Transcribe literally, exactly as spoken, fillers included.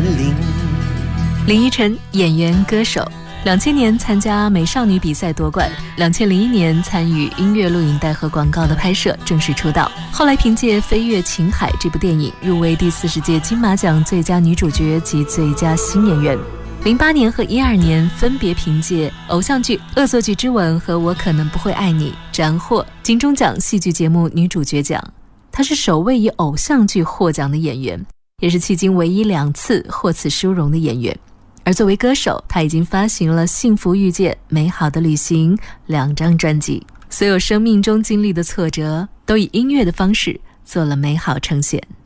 灵。 林依晨，演员歌手，两千年参加美少女比赛夺冠，两千零一年参与音乐录影带和广告的拍摄，正式出道。后来凭借《飞越情海》这部电影入围第四十届金马奖最佳女主角及最佳新演员。零八年和一二年分别凭借偶像剧《恶作剧之吻》和《我可能不会爱你》斩获金钟奖戏剧节目女主角奖。她是首位以偶像剧获奖的演员，也是迄今唯一两次获此殊荣的演员。而作为歌手，他已经发行了《幸福遇见》《美好的旅行》两张专辑，所有生命中经历的挫折都以音乐的方式做了美好呈现。